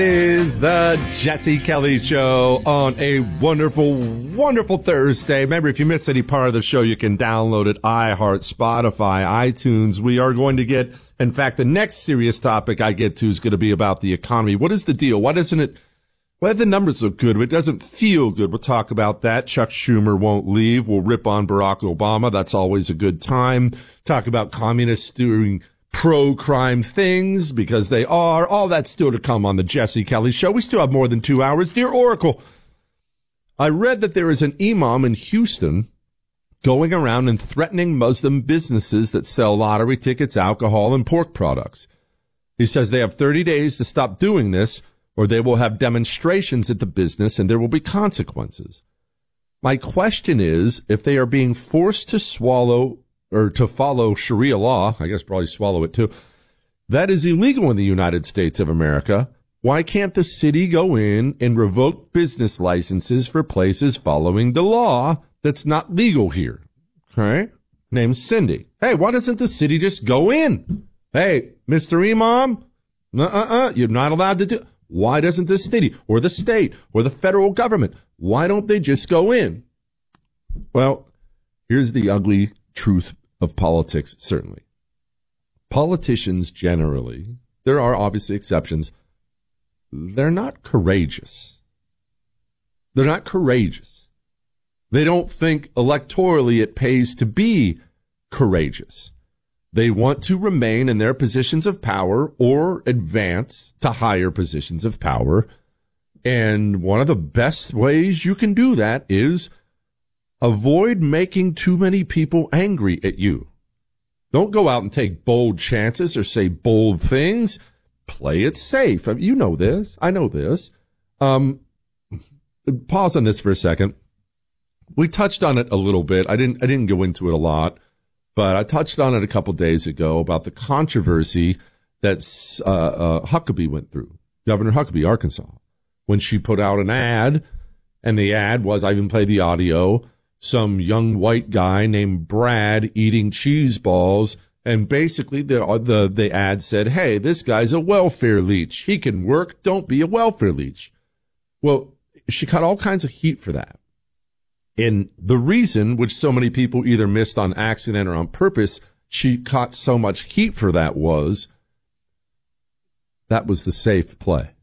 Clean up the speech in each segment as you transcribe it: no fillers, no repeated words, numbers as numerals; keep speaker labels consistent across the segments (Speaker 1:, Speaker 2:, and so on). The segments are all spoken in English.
Speaker 1: Is the Jesse Kelly Show on a wonderful, wonderful Thursday. Remember, if you missed any part of the show, you can download it, iHeart, Spotify, iTunes. We are going to get, in fact, the next serious topic I get to is going to be about the economy. What is the deal? Why doesn't it, well, the numbers look good, but it doesn't feel good. We'll talk about that. Chuck Schumer won't leave. We'll rip on Barack Obama. That's always a good time. Talk about communists doing pro-crime things, because they are. All that's still to come on the Jesse Kelly Show. We still have more than 2 hours. Dear Oracle, I read that there is an imam in Houston going around and threatening Muslim businesses that sell lottery tickets, alcohol, and pork products. He says they have 30 days to stop doing this, or they will have demonstrations at the business and there will be consequences. My question is, if they are being forced to swallow or to follow Sharia law, I guess probably swallow it too, that is illegal in the United States of America. Why can't the city go in and revoke business licenses for places following the law that's not legal here? Okay? Name's Cindy. Hey, why doesn't the city just go in? Hey, Mr. Imam, you're not allowed to do. Why doesn't the city or the state or the federal government, why don't they just go in? Well, here's the ugly truth of politics, certainly. Politicians generally, there are obviously exceptions, they're not courageous. They're not courageous. They don't think electorally it pays to be courageous. They want to remain in their positions of power or advance to higher positions of power. And one of the best ways you can do that is avoid making too many people angry at you. Don't go out and take bold chances or say bold things. Play it safe. I mean, you know this. I know this. Pause on this for a second. We touched on it a little bit. I didn't go into it a lot, but I touched on it a couple days ago about the controversy that Huckabee went through, Governor Huckabee, Arkansas, when she put out an ad, and the ad was, I even played the audio, some young white guy named Brad eating cheese balls, and basically the ad said, hey, this guy's a welfare leech. He can work. Don't be a welfare leech. Well, she got all kinds of heat for that. And the reason, which so many people either missed on accident or on purpose, she caught so much heat for that was the safe play.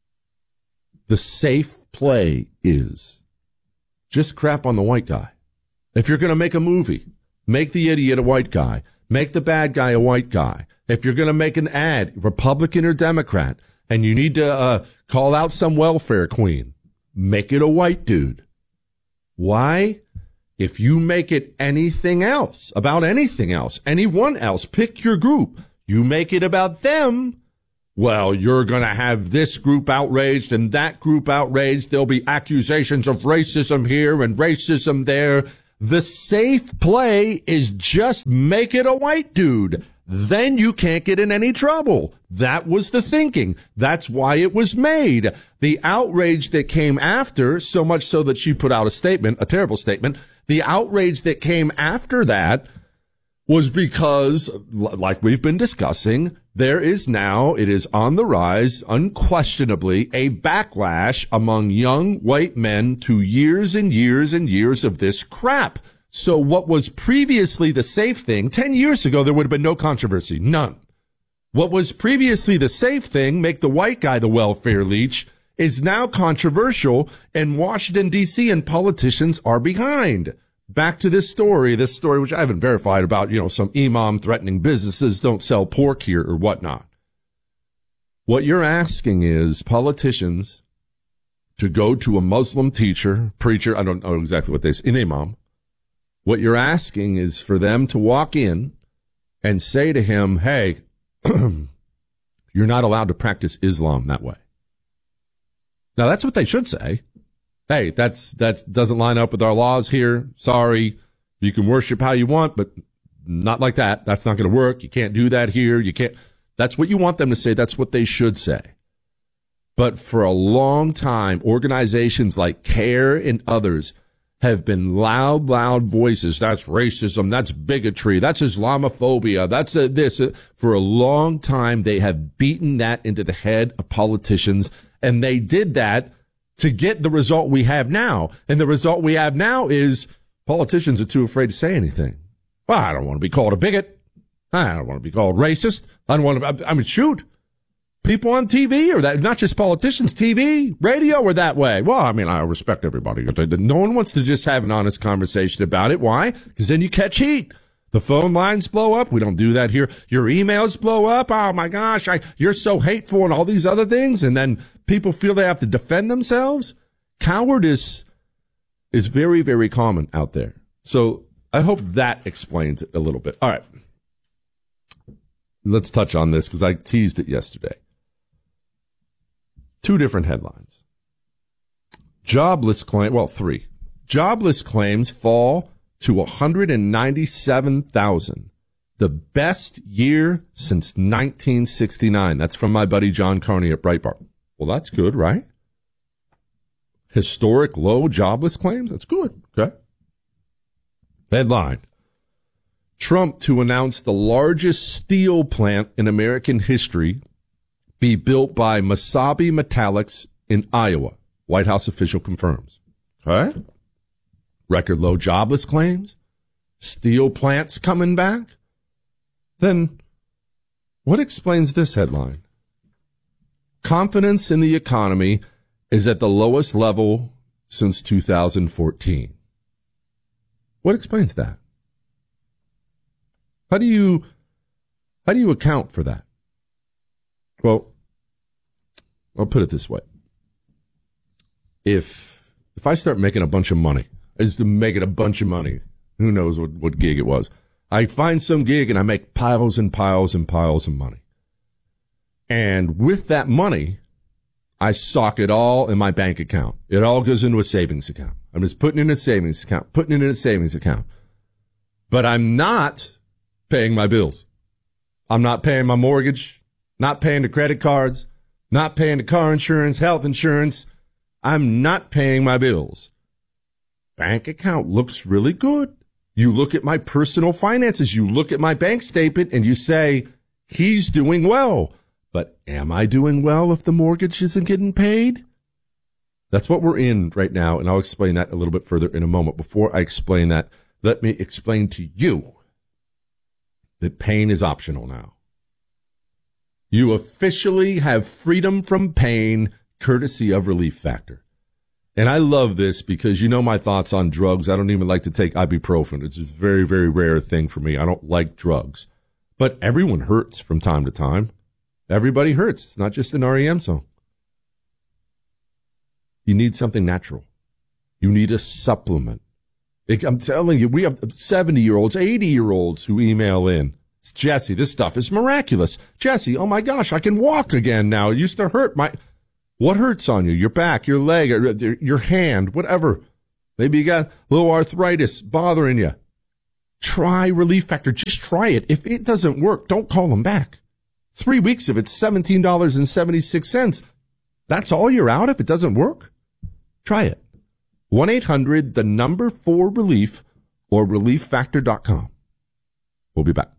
Speaker 1: The safe play is just crap on the white guy. If you're going to make a movie, make the idiot a white guy. Make the bad guy a white guy. If you're going to make an ad, Republican or Democrat, and you need to call out some welfare queen, make it a white dude. Why? If you make it anything else, about anything else, anyone else, pick your group, you make it about them, well, you're going to have this group outraged and that group outraged. There'll be accusations of racism here and racism there. The safe play is just make it a white dude. Then you can't get in any trouble. That was the thinking. That's why it was made. The outrage that came after, so much so that she put out a statement, a terrible statement, the outrage that came after that was because, like we've been discussing, there is now, it is on the rise, unquestionably, a backlash among young white men to years and years and years of this crap. So what was previously the safe thing, 10 years ago, there would have been no controversy, none. What was previously the safe thing, make the white guy the welfare leech, is now controversial, and Washington, D.C. and politicians are behind. Back to this story, which I haven't verified about, some imam threatening businesses don't sell pork here or whatnot. What you're asking is politicians to go to a Muslim teacher, preacher, I don't know exactly what they say, an imam. What you're asking is for them to walk in and say to him, hey, you're not allowed to practice Islam that way. Now, that's what they should say. Hey, that doesn't line up with our laws here. Sorry. You can worship how you want, but not like that. That's not going to work. You can't do that here. You can't. That's what you want them to say. That's what they should say. But for a long time, organizations like CARE and others have been loud voices. That's racism. That's bigotry. That's Islamophobia. That's this. For a long time, they have beaten that into the head of politicians, and they did that to get the result we have now. And the result we have now is politicians are too afraid to say anything. Well, I don't want to be called a bigot. I don't want to be called racist. I don't want to, shoot. People on TV are that, not just politicians, TV, radio are that way. Well, I respect everybody. No one wants to just have an honest conversation about it. Why? Because then you catch heat. The phone lines blow up. We don't do that here. Your emails blow up. Oh my gosh, you're so hateful and all these other things. And then people feel they have to defend themselves. Cowardice is very, very common out there. So I hope that explains it a little bit. All right. Let's touch on this because I teased it yesterday. 2 different headlines. Three. Jobless claims fall to 197,000. The best year since 1969. That's from my buddy John Carney at Breitbart. Well, that's good, right? Historic low jobless claims? That's good. Okay. Headline. Trump to announce the largest steel plant in American history be built by Mesabi Metallics in Iowa. White House official confirms. Okay. Record low jobless claims. Steel plants coming back. Then what explains this headline? Confidence in the economy is at the lowest level since 2014. What explains that? How do you account for that? Well, I'll put it this way. If I start making a bunch of money, I just making a bunch of money, who knows what gig it was. I find some gig and I make piles and piles and piles of money. And with that money, I sock it all in my bank account. It all goes into a savings account. I'm just putting it in a savings account, But I'm not paying my bills. I'm not paying my mortgage. Not paying the credit cards, not paying the car insurance, health insurance. I'm not paying my bills. Bank account looks really good. You look at my personal finances, you look at my bank statement, and you say, he's doing well. But am I doing well if the mortgage isn't getting paid? That's what we're in right now, and I'll explain that a little bit further in a moment. Before I explain that, let me explain to you that pain is optional now. You officially have freedom from pain, courtesy of Relief Factor. And I love this because you know my thoughts on drugs. I don't even like to take ibuprofen. It's just a very, very rare thing for me. I don't like drugs. But everyone hurts from time to time. Everybody hurts. It's not just an REM song. You need something natural. You need a supplement. I'm telling you, we have 70-year-olds, 80-year-olds who email in. Jesse, this stuff is miraculous. Jesse, oh my gosh, I can walk again now. It used to hurt. What hurts on you? Your back, your leg, your hand, whatever. Maybe you got a little arthritis bothering you. Try Relief Factor. Just try it. If it doesn't work, don't call them back. 3 weeks of it's $17.76. That's all you're out if it doesn't work? Try it. 1-800-4-RELIEF or relieffactor.com. We'll be back.